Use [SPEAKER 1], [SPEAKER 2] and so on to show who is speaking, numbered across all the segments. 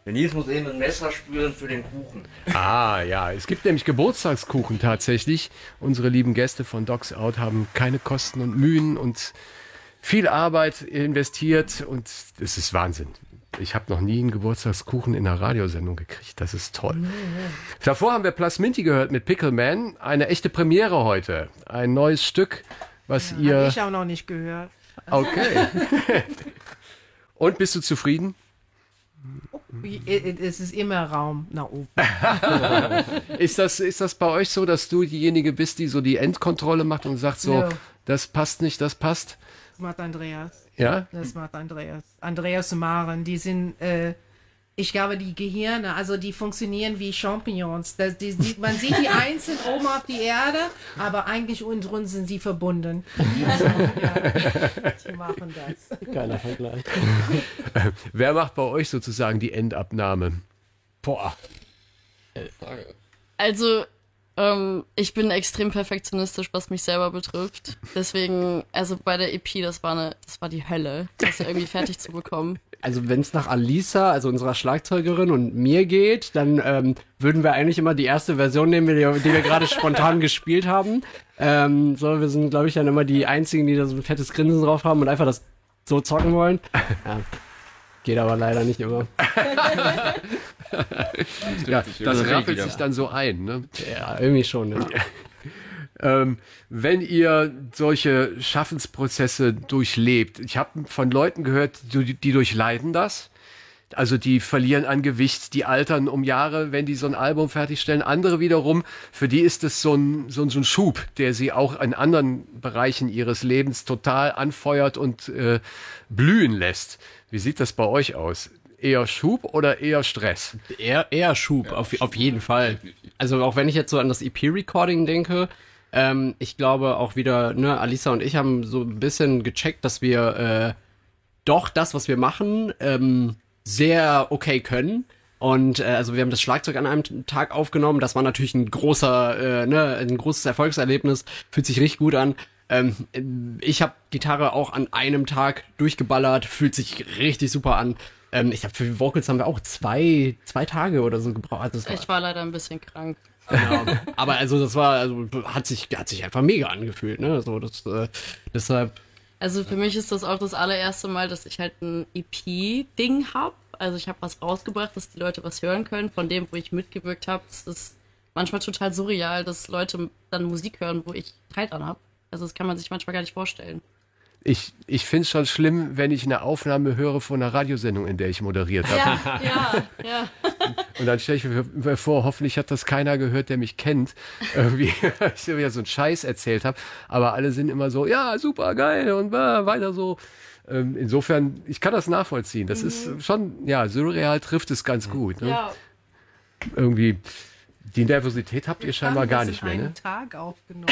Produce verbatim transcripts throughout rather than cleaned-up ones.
[SPEAKER 1] Denise muss eben ein Messer spüren für den Kuchen.
[SPEAKER 2] Ah, ja. Es gibt nämlich Geburtstagskuchen tatsächlich. Unsere lieben Gäste von Dogs Out haben keine Kosten und Mühen und viel Arbeit investiert. Und es ist Wahnsinn. Ich habe noch nie einen Geburtstagskuchen in einer Radiosendung gekriegt. Das ist toll. Mhm. Davor haben wir Plasminti gehört mit Pickle Man. Eine echte Premiere heute. Ein neues Stück, was
[SPEAKER 3] ja,
[SPEAKER 2] ihr...
[SPEAKER 3] Habe ich auch noch nicht gehört.
[SPEAKER 2] Okay. Und bist du zufrieden?
[SPEAKER 3] Es ist immer Raum nach oben.
[SPEAKER 2] ist, das, ist das bei euch so, dass du diejenige bist, die so die Endkontrolle macht und sagt so, no. das passt nicht, das passt?
[SPEAKER 3] Das macht Andreas.
[SPEAKER 2] Ja?
[SPEAKER 3] Das macht Andreas. Andreas und Maren, die sind, äh, ich glaube, die Gehirne, also die funktionieren wie Champignons. Das, die, die, man sieht die einzeln oben auf die Erde, aber eigentlich unten drin sind sie verbunden. Also, ja, die machen das.
[SPEAKER 4] Geiler Vergleich.
[SPEAKER 2] Wer macht bei euch sozusagen die Endabnahme?
[SPEAKER 4] Boah.
[SPEAKER 5] Also, ähm, ich bin extrem perfektionistisch, was mich selber betrifft. Deswegen, also bei der E P, das war eine, das war die Hölle, das irgendwie fertig zu bekommen.
[SPEAKER 4] Also wenn es nach Alisa, also unserer Schlagzeugerin und mir geht, dann ähm, würden wir eigentlich immer die erste Version nehmen, die, die wir gerade spontan gespielt haben. Ähm, so, wir sind, glaube ich, dann immer die Einzigen, die da so ein fettes Grinsen drauf haben und einfach das so zocken wollen. Ja, geht aber leider nicht immer.
[SPEAKER 2] Ja, das rappelt sich dann so ein, ne?
[SPEAKER 4] Ja, irgendwie schon, ja.
[SPEAKER 2] Ähm, wenn ihr solche Schaffensprozesse durchlebt, ich habe von Leuten gehört, die, die durchleiden das, also die verlieren an Gewicht, die altern um Jahre, wenn die so ein Album fertigstellen. Andere wiederum, für die ist es so ein, so ein, so ein Schub, der sie auch in anderen Bereichen ihres Lebens total anfeuert und äh, blühen lässt. Wie sieht das bei euch aus? Eher Schub oder eher Stress?
[SPEAKER 4] Eher, eher Schub, ja, auf, auf jeden Fall. Also auch wenn ich jetzt so an das E P-Recording denke, ähm, ich glaube auch wieder, ne, Alisa und ich haben so ein bisschen gecheckt, dass wir äh, doch das, was wir machen, ähm, sehr okay können. Und äh, also wir haben das Schlagzeug an einem Tag aufgenommen. Das war natürlich ein großer, äh, ne, ein großes Erfolgserlebnis. Fühlt sich richtig gut an. Ähm, ich habe Gitarre auch an einem Tag durchgeballert. Fühlt sich richtig super an. Ähm, ich habe für Vocals haben wir auch zwei, zwei Tage oder so gebraucht. Das
[SPEAKER 5] war, ich war leider ein bisschen krank.
[SPEAKER 4] Genau. Aber also das war, also hat sich, hat sich einfach mega angefühlt, ne? So, das, äh, deshalb.
[SPEAKER 5] Also für mich ist das auch das allererste Mal, dass ich halt ein E P-Ding habe. Also ich habe was rausgebracht, dass die Leute was hören können von dem, wo ich mitgewirkt habe. Es ist manchmal total surreal, dass Leute dann Musik hören, wo ich Teil dran habe. Also das kann man sich manchmal gar nicht vorstellen.
[SPEAKER 2] Ich, ich finde es schon schlimm, wenn ich eine Aufnahme höre von einer Radiosendung, in der ich moderiert habe.
[SPEAKER 5] Ja, ja, ja.
[SPEAKER 2] Und dann stelle ich mir vor, hoffentlich hat das keiner gehört, der mich kennt, irgendwie, ich wieder so einen Scheiß erzählt habe. Aber alle sind immer so, ja, super, geil und äh, weiter so. Ähm, insofern, ich kann das nachvollziehen. Das mhm. ist schon, ja, surreal trifft es ganz gut. Ne?
[SPEAKER 5] Ja.
[SPEAKER 2] Irgendwie... Die Nervosität habt ihr scheinbar gar nicht mehr, ne?
[SPEAKER 3] einen Tag aufgenommen.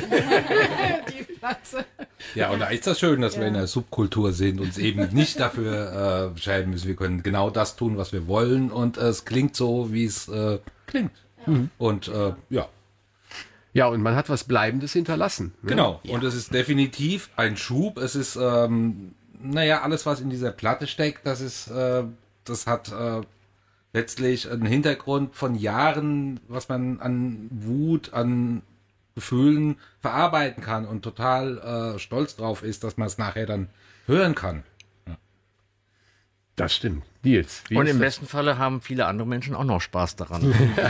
[SPEAKER 3] Die Platte.
[SPEAKER 6] Ja, und da ist das schön, dass ja. wir in einer Subkultur sind und uns eben nicht dafür äh, entscheiden müssen. Wir können genau das tun, was wir wollen und äh, es klingt so, wie es äh, klingt. Ja. Mhm. Und äh, ja.
[SPEAKER 2] Ja, und man hat was Bleibendes hinterlassen. Ne?
[SPEAKER 6] Genau,
[SPEAKER 4] ja.
[SPEAKER 6] und es ist definitiv ein Schub. Es ist, ähm, naja, alles, was in dieser Platte steckt, das ist, äh, das hat... Äh, letztlich ein Hintergrund von Jahren, was man an Wut, an Gefühlen verarbeiten kann und total äh, stolz drauf ist, dass man es nachher dann hören kann. Ja.
[SPEAKER 2] Das stimmt. Nils.
[SPEAKER 1] Und im besten Falle haben viele andere Menschen auch noch Spaß daran.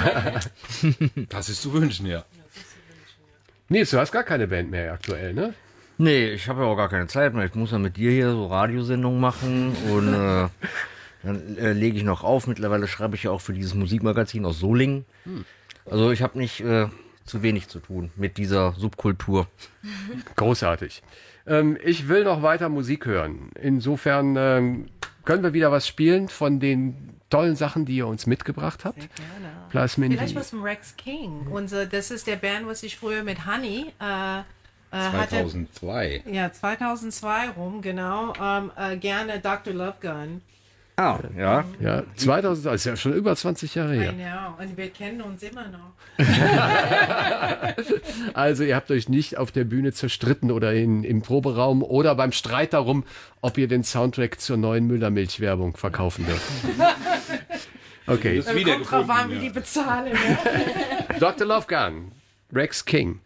[SPEAKER 6] Das ist zu wünschen, ja.
[SPEAKER 2] Nils, du hast gar keine Band mehr aktuell, ne?
[SPEAKER 1] Nee, ich habe ja auch gar keine Zeit mehr. Ich muss ja mit dir hier so Radiosendungen machen und äh, dann äh, lege ich noch auf. Mittlerweile schreibe ich ja auch für dieses Musikmagazin aus Solingen. Hm. Also ich habe nicht äh, zu wenig zu tun mit dieser Subkultur.
[SPEAKER 2] Großartig. Ähm, ich will noch weiter Musik hören. Insofern ähm, können wir wieder was spielen von den tollen Sachen, die ihr uns mitgebracht habt.
[SPEAKER 3] Sehr gerne.
[SPEAKER 2] Plasminti.
[SPEAKER 3] Vielleicht was von Rex King. Unser, das ist der Band, was ich früher mit Honey äh,
[SPEAKER 6] zweitausendzwei.
[SPEAKER 3] Hatte, ja, zweitausendzwei rum, genau. Ähm, äh, gerne Doktor Love Gun.
[SPEAKER 1] Ah, ja.
[SPEAKER 2] Ja, zweitausend, das ist ja schon über zwanzig Jahre her.
[SPEAKER 3] Genau, und wir kennen uns immer noch.
[SPEAKER 2] Also ihr habt euch nicht auf der Bühne zerstritten oder in, im Proberaum oder beim Streit darum, ob ihr den Soundtrack zur neuen Müllermilch-Werbung verkaufen dürft. Okay.
[SPEAKER 6] Das
[SPEAKER 3] Kommt drauf
[SPEAKER 6] wiedergefunden.
[SPEAKER 3] an, wie
[SPEAKER 6] Ja.
[SPEAKER 3] die bezahlen. Ne?
[SPEAKER 2] Doktor Lofgan, Rex King.